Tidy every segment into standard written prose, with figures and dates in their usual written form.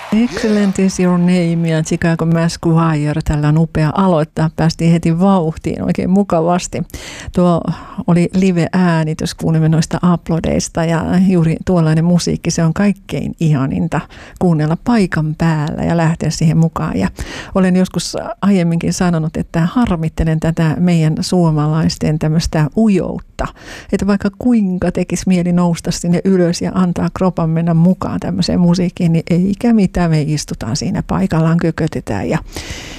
Excellent is your name ja Chicago Mass Choir. Tällä on upea aloittaa. Päästiin heti vauhtiin oikein mukavasti. Tuo oli live-äänitys, kuulimme noista aplodeista ja juuri tuollainen musiikki, se on kaikkein ihaninta kuunnella paikan päällä ja lähteä siihen mukaan. Ja olen joskus aiemminkin sanonut, että harmittelen tätä meidän suomalaisten tämmöistä ujoutta. Että vaikka kuinka tekisi mieli nousta sinne ylös ja antaa kropan mennä mukaan tämmöiseen musiikkiin, niin eikä mitään. Me istutaan siinä paikallaan, kökötetään ja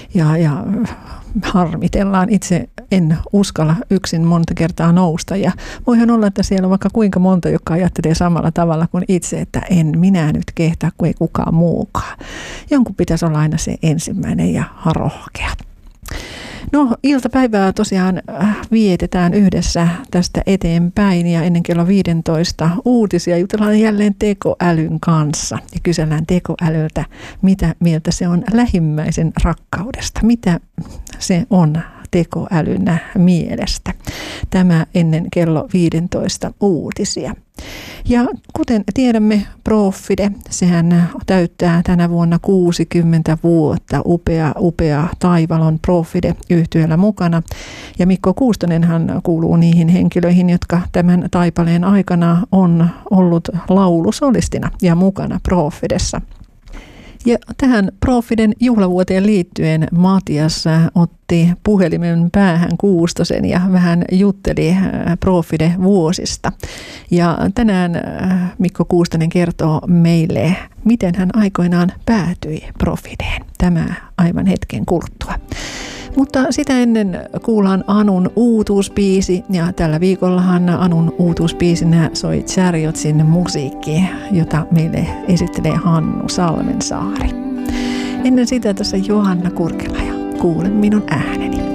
harmitellaan. Itse en uskalla yksin monta kertaa nousta ja voihan olla, että siellä on vaikka kuinka monta, joka ajattelee samalla tavalla kuin itse, että en minä nyt kehtaa, kun ei kukaan muukaan. Jonkun pitäisi olla aina se ensimmäinen ja rohkea. No, iltapäivää tosiaan vietetään yhdessä tästä eteenpäin ja ennen kello 15 uutisia jutellaan jälleen tekoälyn kanssa ja kysellään tekoälyltä, mitä mieltä se on lähimmäisen rakkaudesta, mitä se on tekoälyn mielestä. Tämä ennen kello 15 uutisia. Ja kuten tiedämme, Profide, sehän täyttää tänä vuonna 60 vuotta. Upea Taival on Profide-yhtyeellä mukana. Ja Mikko Kuustonenhan kuuluu niihin henkilöihin, jotka tämän taipaleen aikana on ollut laulusolistina ja mukana Profidessa. Ja tähän Profiden juhlavuoteen liittyen Matias otti puhelimen päähän Kuustosen ja vähän jutteli Profide-vuosista. Ja tänään Mikko Kuustonen kertoo meille, miten hän aikoinaan päätyi Profideen. Tämä aivan hetken kuluttua. Mutta sitä ennen kuullaan Anun uutuusbiisi ja tällä viikollahan Anun uutuusbiisinä soi Chariotsin musiikki, jota meille esittelee Hannu Salmensaari. Ennen sitä tässä Johanna Kurkela ja Kuule minun ääneni.